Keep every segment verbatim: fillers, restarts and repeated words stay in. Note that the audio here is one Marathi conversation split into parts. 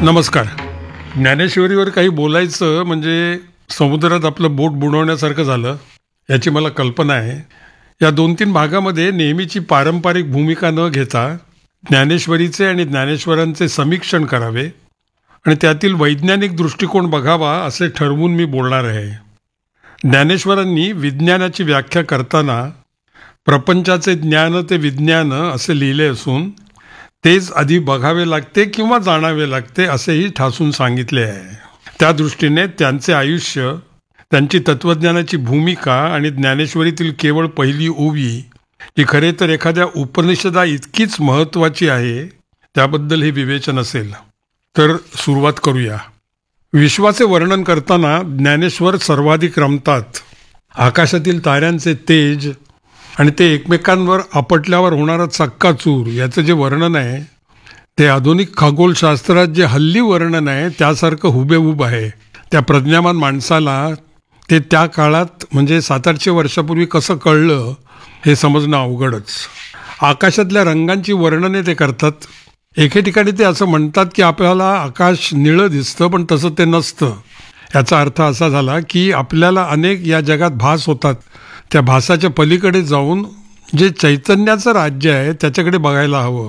नमस्कार. ज्ञानेश्वरीवर काही बोलायचं म्हणजे समुद्रात आपलं बोट बुडवण्यासारखं झालं याची मला कल्पना आहे. या दोन तीन भागामध्ये नेहमीची पारंपरिक भूमिका न घेता ज्ञानेश्वरीचे आणि ज्ञानेश्वरांचे समीक्षण करावे आणि त्यातील वैज्ञानिक दृष्टिकोन बघावा असे ठरवून मी बोलणार आहे. ज्ञानेश्वरांनी विज्ञानाची व्याख्या करताना प्रपंचाचे ज्ञान ते विज्ञान असे लिहिले असून तेच आधी बघावे लागते किंवा जाणावे लागते असेही ठासून सांगितले आहे. त्या दृष्टीने त्यांचे आयुष्य, त्यांची तत्त्वज्ञानाची भूमिका आणि ज्ञानेश्वरीतील केवळ पहिली ओवी ही खरे तर एखाद्या उपनिषदा इतकीच महत्त्वाची आहे त्याबद्दल हे विवेचन असेल. तर सुरुवात करूया. विश्वाचे वर्णन करताना ज्ञानेश्वर सर्वाधिक रमतात. आकाशातील ताऱ्यांचे तेज आणि ते एकमेकांवर आपटल्यावर होणारा चक्काचूर याचं जे वर्णन आहे ते आधुनिक खगोलशास्त्रात जे हल्ली वर्णन आहे त्यासारखं हुबेहूब आहे. त्या प्रज्ञावान माणसाला ते त्या काळात म्हणजे सात आठशे वर्षापूर्वी कसं कळलं हे समजणं अवघडच. आकाशातल्या रंगांची वर्णने ते करतात. एके ठिकाणी ते असं म्हणतात की आपल्याला आकाश निळं दिसतं पण तसं ते नसतं. याचा अर्थ असा झाला की आपल्याला अनेक या जगात भास होतात. त्या भासाच्या पलीकडे जाऊन जे चैतन्याचं राज्य आहे त्याच्याकडे बघायला हवं.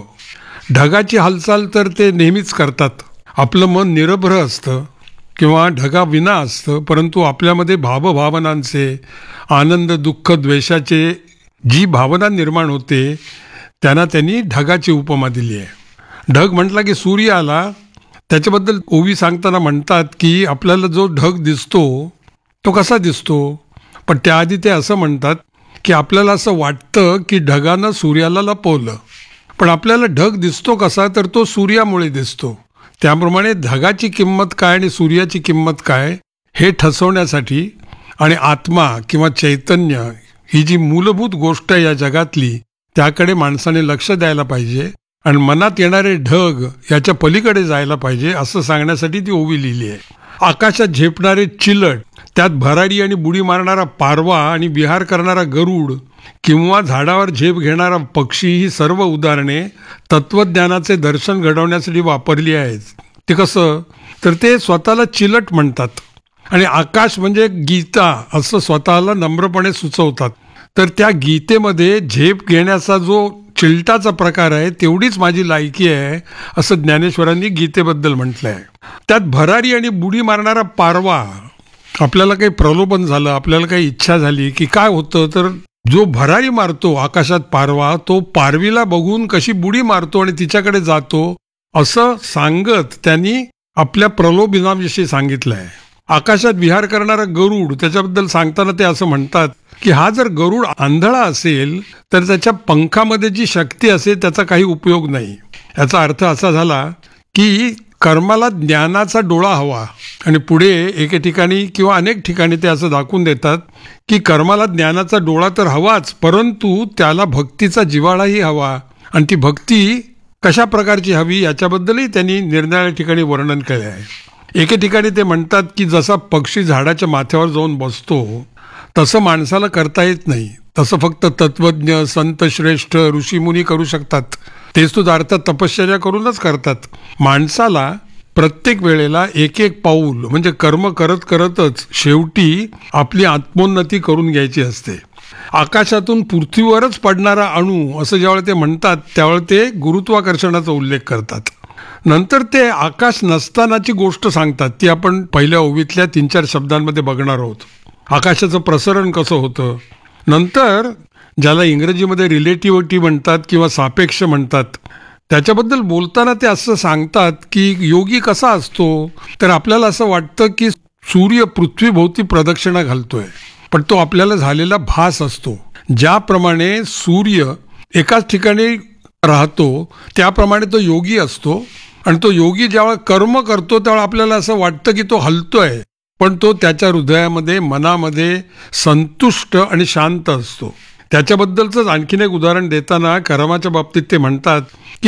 ढगाची हालचाल तर ते नेहमीच करतात. आपलं मन निरभ्र असतं किंवा ढगाविना असतं, परंतु आपल्यामध्ये भावभावनांचे, आनंद दुःख द्वेषाचे जी भावना निर्माण होते त्यांना त्यांनी ढगाची उपमा दिली आहे. ढग म्हटला की सूर्य आला. त्याच्याबद्दल ओवी सांगताना म्हणतात की आपल्याला जो ढग दिसतो तो कसा दिसतो, पण त्याआधी ते असं म्हणतात की आपल्याला असं वाटतं की ढगानं सूर्याला लपवलं, पण आपल्याला ढग दिसतो कसा तर तो सूर्यामुळे दिसतो. त्याप्रमाणे ढगाची किंमत काय आणि सूर्याची किंमत काय हे ठसवण्यासाठी आणि आत्मा किंवा चैतन्य ही जी मूलभूत गोष्ट आहे या जगातली त्याकडे माणसाने लक्ष द्यायला पाहिजे आणि मनात येणारे ढग याच्या पलीकडे जायला पाहिजे असं सांगण्यासाठी ती ओवी लिहिली आहे. आकाशात झेपणारे चिलट, त्यात भरारी आणि बुडी मारणारा पारवा आणि विहार करणारा गरुड किंवा झाडावर झेप घेणारा पक्षी ही सर्व उदाहरणे तत्त्वज्ञानाचे दर्शन घडवण्यासाठी वापरली आहेत. ते कसं तर ते स्वतःला चिलट म्हणतात आणि आकाश म्हणजे गीता असं स्वतःला नम्रपणे सुचवतात. तर त्या गीतेमध्ये झेप घेण्याचा जो चिलटाचा प्रकार आहे तेवढीच माझी लायकी आहे असं ज्ञानेश्वरांनी गीतेबद्दल म्हटलं आहे. त्यात भरारी आणि बुडी मारणारा पारवा, आपल्याला काही प्रलोभन झालं, आपल्याला काही इच्छा झाली की काय होतं तर जो भरारी मारतो आकाशात पारवा तो पारवीला बघून कशी बुडी मारतो आणि तिच्याकडे जातो असं सांगत त्यांनी आपल्या प्रलोभनाविषयी सांगितलं आहे. आकाशात विहार करणारा गरुड त्याच्याबद्दल सांगताना ते असं म्हणतात की हा जर गरुड आंधळा असेल तर त्याच्या पंखामध्ये जी शक्ती असेल त्याचा काही उपयोग नाही. याचा अर्थ असा झाला की कर्माला ज्ञानाचा डोळा हवा आणि पुढे एके ठिकाणी किंवा अनेक ठिकाणी ते असं दाखवून देतात की कर्माला ज्ञानाचा डोळा तर हवाच, परंतु त्याला भक्तीचा जिव्हाळाही हवा आणि ती भक्ती कशा प्रकारची हवी याच्याबद्दलही त्यांनी निरनिराळ्या ठिकाणी वर्णन केले आहे. एके ठिकाणी ते म्हणतात की जसा पक्षी झाडाच्या माथ्यावर जाऊन बसतो तसं माणसाला करता येत नाही. तसं फक्त तत्त्वज्ञ, संत श्रेष्ठ, ऋषीमुनी करू शकतात. तेच तो अर्थात तपश्चर्या करूनच करतात. माणसाला प्रत्येक वेळेला एक एक पाऊल म्हणजे कर्म करत करतच शेवटी आपली आत्मोन्नती करून घ्यायची असते. आकाशातून पृथ्वीवरच पडणारा अणू असं ज्यावेळेला ते म्हणतात त्यावेळेला ते गुरुत्वाकर्षणाचा उल्लेख करतात. नंतर ते आकाश नसतानाची गोष्ट सांगतात, ती आपण पहिल्या ओवीतल्या तीन चार शब्दांमध्ये बघणार आहोत. आकाशाचं प्रसरण कसं होतं. नंतर ज्याला इंग्रजीमध्ये रिलेटिव्हिटी म्हणतात किंवा सापेक्ष म्हणतात त्याच्याबद्दल बोलताना ते असं सांगतात की योगी कसा असतो तर आपल्याला असं वाटतं की सूर्य पृथ्वीभोवती प्रदक्षिणा घालतोय, पण तो आपल्याला झालेला भास असतो. ज्याप्रमाणे सूर्य एकाच ठिकाणी राहतो त्याप्रमाणे तो योगी असतो आणि तो योगी जेव्हा कर्म करतो तेव्हा आपल्याला असं वाटतं की तो हलतोय, पण तो त्याच्या हृदयामध्ये मनामध्ये संतुष्ट आणि शांत असतो. त्याच्याबद्दलच आणखीन एक उदाहरण देताना कर्माच्या बाबतीत ते म्हणतात की